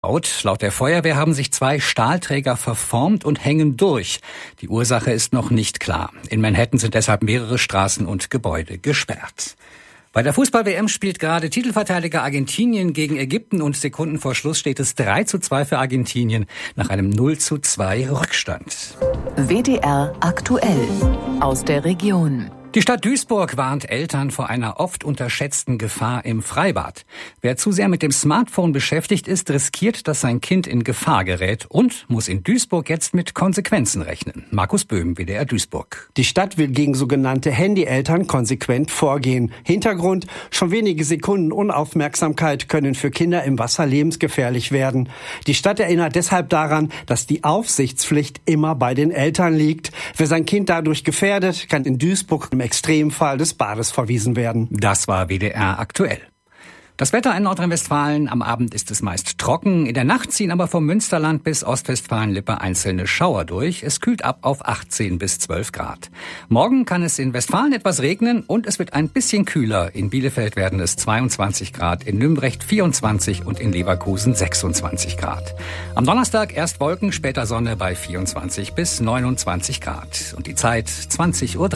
gebaut. Laut der Feuerwehr haben sich 2 Stahlträger verformt und hängen durch. Die Ursache ist noch nicht klar. In Manhattan sind deshalb mehrere Straßen und Gebäude gesperrt. Bei der Fußball-WM spielt gerade Titelverteidiger Argentinien gegen Ägypten und Sekunden vor Schluss steht es 3:2 für Argentinien nach einem 0:2 Rückstand. WDR aktuell aus der Region. Die Stadt Duisburg warnt Eltern vor einer oft unterschätzten Gefahr im Freibad. Wer zu sehr mit dem Smartphone beschäftigt ist, riskiert, dass sein Kind in Gefahr gerät und muss in Duisburg jetzt mit Konsequenzen rechnen. Markus Böhm, WDR Duisburg. Die Stadt will gegen sogenannte Handyeltern konsequent vorgehen. Hintergrund: schon wenige Sekunden Unaufmerksamkeit können für Kinder im Wasser lebensgefährlich werden. Die Stadt erinnert deshalb daran, dass die Aufsichtspflicht immer bei den Eltern liegt. Wer sein Kind dadurch gefährdet, kann in Duisburg im Extremfall des Bades verwiesen werden. Das war WDR aktuell. Das Wetter in Nordrhein-Westfalen: am Abend ist es meist trocken. In der Nacht ziehen aber vom Münsterland bis Ostwestfalen-Lippe einzelne Schauer durch. Es kühlt ab auf 18 bis 12 Grad. Morgen kann es in Westfalen etwas regnen und es wird ein bisschen kühler. In Bielefeld werden es 22 Grad, in Nümbrecht 24 und in Leverkusen 26 Grad. Am Donnerstag erst Wolken, später Sonne bei 24 bis 29 Grad. Und die Zeit 20:03 Uhr.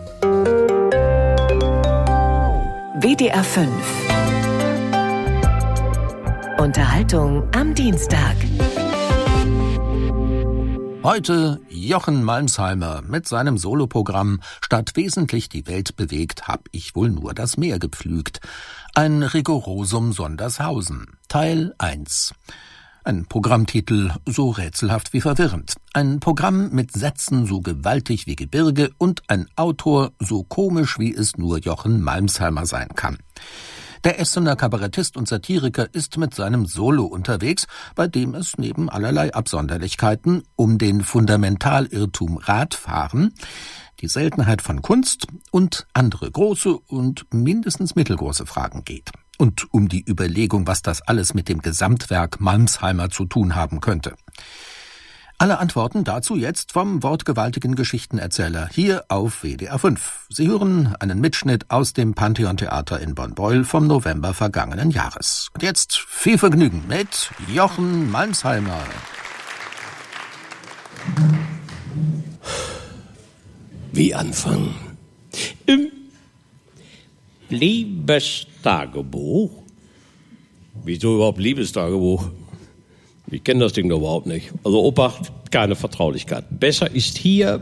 WDR 5. Unterhaltung am Dienstag. Heute Jochen Malmsheimer mit seinem Soloprogramm »Statt wesentlich die Welt bewegt, hab ich wohl nur das Meer gepflügt«. Ein Rigorosum Sondershausen, Teil 1. Ein Programmtitel so rätselhaft wie verwirrend. Ein Programm mit Sätzen so gewaltig wie Gebirge und ein Autor so komisch, wie es nur Jochen Malmsheimer sein kann. Der Essener Kabarettist und Satiriker ist mit seinem Solo unterwegs, bei dem es neben allerlei Absonderlichkeiten um den Fundamentalirrtum Radfahren, die Seltenheit von Kunst und andere große und mindestens mittelgroße Fragen geht. Und um die Überlegung, was das alles mit dem Gesamtwerk Malmsheimer zu tun haben könnte. Alle Antworten dazu jetzt vom wortgewaltigen Geschichtenerzähler hier auf WDR 5. Sie hören einen Mitschnitt aus dem Pantheon-Theater in Bonn-Beuel vom November vergangenen Jahres. Und jetzt viel Vergnügen mit Jochen Malmsheimer. Wie anfangen? Im Liebestagebuch. Wieso überhaupt Liebestagebuch? Ich kenne das Ding doch überhaupt nicht. Also Obacht, keine Vertraulichkeit. Besser ist hier: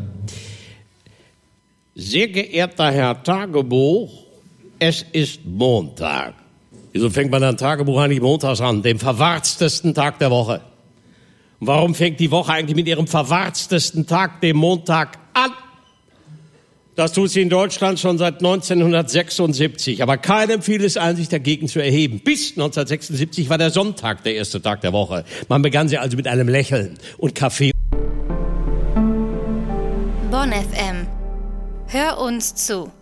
sehr geehrter Herr Tagebuch, es ist Montag. Wieso fängt man ein Tagebuch eigentlich montags an, dem verwahrtstesten Tag der Woche? Und warum fängt die Woche eigentlich mit ihrem verwahrtstesten Tag, dem Montag, an? Das tut sie in Deutschland schon seit 1976. Aber keinem fiel es ein, sich dagegen zu erheben. Bis 1976 war der Sonntag der erste Tag der Woche. Man begann sie also mit einem Lächeln und Kaffee. Bonn FM. Hör uns zu.